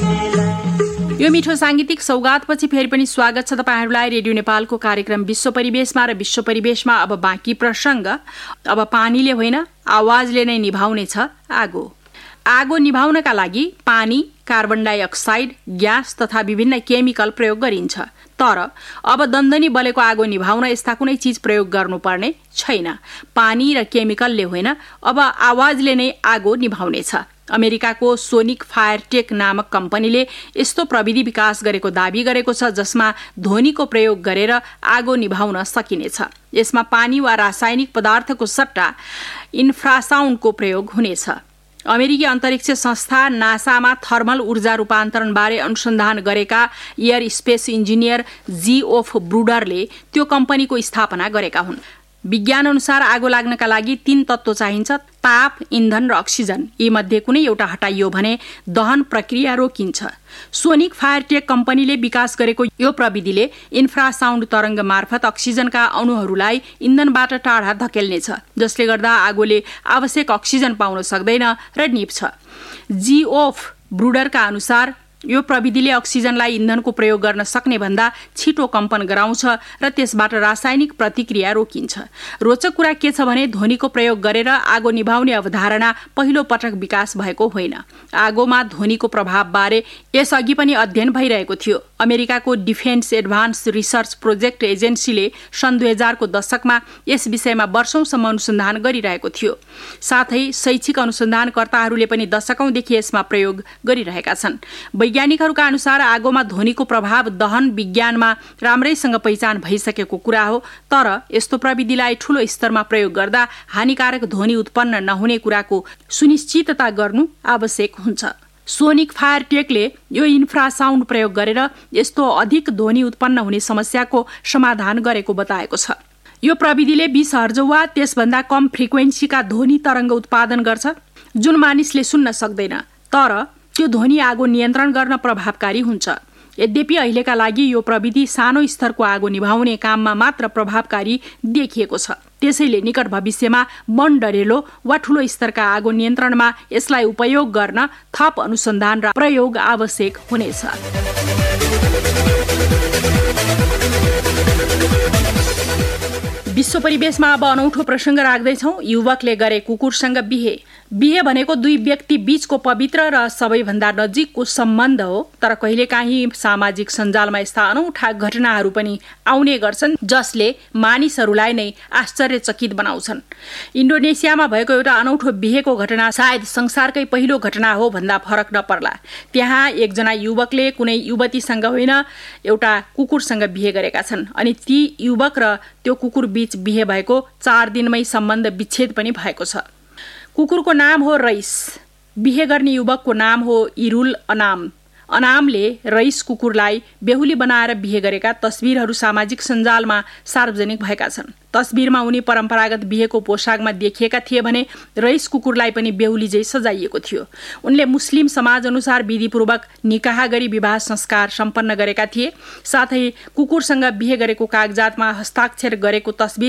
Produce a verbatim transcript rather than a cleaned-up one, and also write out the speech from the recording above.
यो मिठो सांगीतिक सौगातपछि फेरि पनि स्वागत छ तपाईहरूलाई रेडियो नेपालको कार्यक्रम विश्व परिवेशमा र विश्व परिवेशमा अब बाँकी प्रसंग। अब पानीले होइन आवाजले नै निभाउने छ आगो। आगो निभाउनका लागि पानी, कार्बन डाइअक्साइड ग्यास तथा विभिन्न केमिकल प्रयोग गरिन्छ। तर अब दन्दनी बलेको आगो निभाउन यस्ता कुनै चीज प्रयोग गर्नुपर्ने छैन। पानी र केमिकलले होइन अब आवाजले नै आगो निभाउनेछ। अमेरिकाको सोनिक फायरटेक नामक कम्पनीले यस्तो प्रविधि विकास गरेको दावी गरेको छ जसमा ध्वनिको प्रयोग गरेर आगो निभाउन सकिनेछ। यसमा पानी वा रासायनिक पदार्थको सट्टा इन्फ्रासाउन्डको प्रयोग हुनेछ। अमेरिकी अन्तरिक्ष संस्था नासामा थर्मल ऊर्जा रूपान्तरणबारे अनुसन्धान गरेका एयर स्पेस इन्जिनियर जीओफ ब्रुडरले त्यो कम्पनीको स्थापना गरेका हुन्। विज्ञान अनुसार आगो लाग्नका लागि तीन तत्त्व चाहिन्छ: ताप, इन्धन र अक्सिजन। यी मध्ये कुनै एउटा हटाइयो भने दहन प्रक्रिया रोकिन्छ। सोनिक फायरटेक कम्पनीले विकास गरेको यो प्रविधिले इन्फ्रासाउन्ड तरंग मार्फत अक्सिजनका अणुहरूलाई इन्धनबाट टाढा धकेल्नेछ, जसले गर्दा आगोले आवश्यक अक्सिजन पाउन सक्दैन र निप्छ। जीओफ ब्रुडरका अनुसार यो प्रविधिले अक्सिजनलाई इन्धनको प्रयोग गर्न सक्ने भन्दा छिटो कम्पन गराउँछ र त्यसबाट रासायनिक प्रतिक्रिया रोकिन्छ। रोचक कुरा के छ भने ध्वनिको प्रयोग गरेर आगो निभाउने अवधारणा पहिलो पटक विकास भएको होइन। आगोमा ध्वनिको प्रभावबारे यसअघि पनि अध्ययन भइरहेको थियो। अमेरिकाको डिफेन्स एडभान्स रिसर्च प्रोजेक्ट एजेन्सीले सन् दुई हजारको दशकमा यस विषयमा वर्षौंसम्म अनुसन्धान गरिरहेको थियो। साथै शैक्षिक अनुसन्धानकर्ताहरूले पनि दशकौंदेखि यसमा प्रयोग गरिरहेका छन्। वैज्ञानिकहरूका अनुसार आगोमा ध्वनिको प्रभाव दहन विज्ञानमा राम्रैसँग पहिचान भइसकेको कुरा हो। तर यस्तो प्रविधिलाई ठूलो स्तरमा प्रयोग गर्दा हानिकारक ध्वनि उत्पन्न नहुने कुराको सुनिश्चितता गर्नु आवश्यक हुन्छ। सोनिक फायरटेकले यो इन्फ्रासाउन्ड प्रयोग गरेर यस्तो अधिक ध्वनि उत्पन्न हुने समस्याको समाधान गरेको बताएको छ। यो प्रविधिले बीस हर्ज वा त्यसभन्दा कम फ्रिक्वेन्सीका ध्वनि तरंग उत्पादन गर्छ जुन मानिसले सुन्न सक्दैन। तर त्यो ध्वनि आगो नियन्त्रण गर्न प्रभावकारी हुन्छ। यद्यपि अहिलेका लागि यो प्रविधि सानो स्तरको आगो निभाउने काममा मात्र प्रभावकारी देखिएको छ। त्यसैले निकट भविष्यमा मन डरेलो वा ठूलो स्तरका आगो नियन्त्रणमा यसलाई उपयोग गर्न थप अनुसन्धान र प्रयोग आवश्यक हुनेछ। विश्व परिवेशमा अब अनौठो प्रसंग राख्दैछौं। युवकले गरे कुकुरसँग बिहे। बिहे भनेको दुई व्यक्ति बीचको पवित्र र सबैभन्दा नजिकको सम्बन्ध हो। तर कहिलेकाहीँ सामाजिक सञ्जालमा यस्ता अनौठा घटनाहरू पनि आउने गर्छन् जसले मानिसहरूलाई नै आश्चर्यचकित बनाउँछन्। इन्डोनेसियामा भएको एउटा अनौठो बिहेको घटना सायद संसारकै पहिलो घटना हो भन्दा फरक नपर्ला। त्यहाँ एकजना युवकले कुनै युवतीसँग होइन एउटा कुकुरसँग बिहे गरेका छन् अनि ती युवक र त्यो कुकुर बीच बिहे भएको चार दिनमै सम्बन्ध विच्छेद पनि भएको छ। कुकुरको नाम हो रईस। बिहे गर्ने युवकको नाम हो इरुल अनाम। अनामले रईस कुकुरलाई बेहुली बनाएर बिहे गरेका तस्बिरहरू सामाजिक सञ्जालमा सार्वजनिक भएका छन्। तस्बिरमा उनी परम्परागत बिहेको पोशाकमा देखिएका थिए भने रईस कुकुरलाई पनि बेहुली झै सजाइएको थियो। उनले मुस्लिम समाज अनुसार विधिपूर्वक निकाह गरी विवाह संस्कार सम्पन्न गरेका थिए। साथै कुकुरसँग बिहे गरेको कागजातमा हस्ताक्षर गरेको तस्बिर